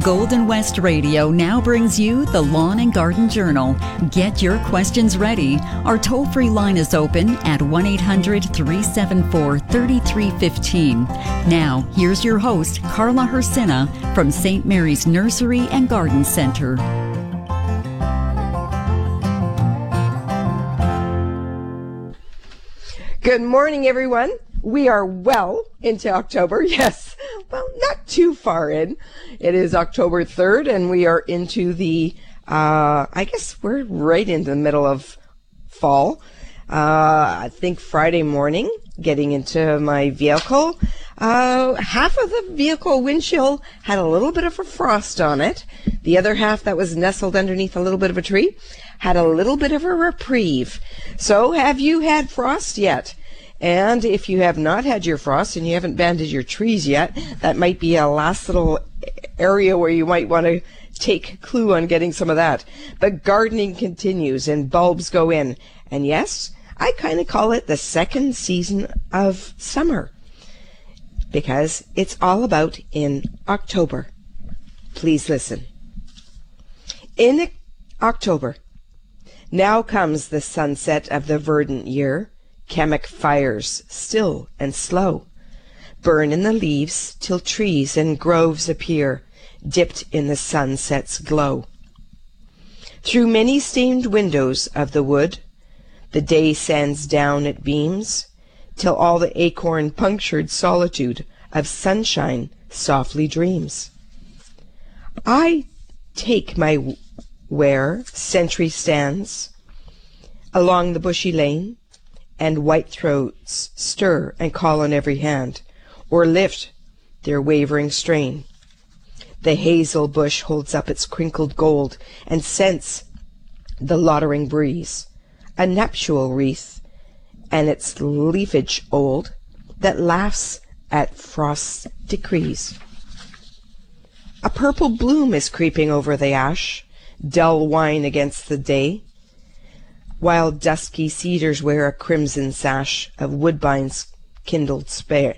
Golden West Radio now brings you the Lawn and Garden Journal. Get your questions ready. Our toll-free line is open at 1-800-374-3315. Now, here's your host, Carla Hersina from St. Mary's Nursery and Garden Center. Good morning, everyone. We are well into October. Yes, well, not too far in. It is October 3rd, and we are into the, I guess we're right in the middle of fall. I think Friday morning, getting into my vehicle. Half of the vehicle windshield had a little bit of a frost on it. The other half that was nestled underneath a little bit of a tree had a little bit of a reprieve. So have you had frost yet? And if you have not had your frost and you haven't banded your trees yet, that might be a last little area where you might want to take clue on getting some of that. But gardening continues and bulbs go in. And yes, I kind of call it the second season of summer because it's all about in October. Please listen. In October, now comes the sunset of the verdant year. Chemic fires, still and slow, burn in the leaves till trees and groves appear, dipped in the sunset's glow. Through many stained windows of the wood, the day sends down its beams, till all the acorn-punctured solitude of sunshine softly dreams. I take my where sentry stands along the bushy lane, and white throats stir and call on every hand, or lift their wavering strain. The hazel bush holds up its crinkled gold, and scents the loitering breeze, a nuptial wreath, and its leafage old, that laughs at frost's decrees. A purple bloom is creeping over the ash, dull wine against the day, while dusky cedars wear a crimson sash of woodbines kindled spare.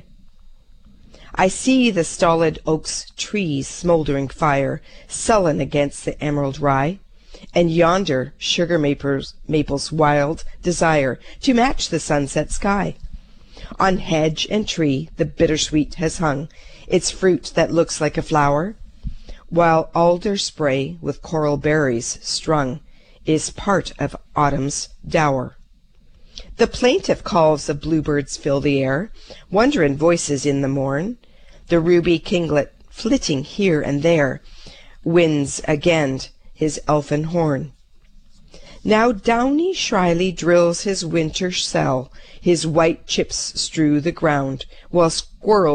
I see the stolid oak's trees smouldering fire, sullen against the emerald rye, and yonder sugar maple's wild desire to match the sunset sky. On hedge and tree the bittersweet has hung its fruit that looks like a flower, while alder spray with coral berries strung is part of autumn's dower. The plaintive calls of bluebirds fill the air, wondering voices in the morn. The ruby kinglet, flitting here and there, winds again his elfin horn. Now downy shyly drills his winter cell, his white chips strew the ground, while squirrels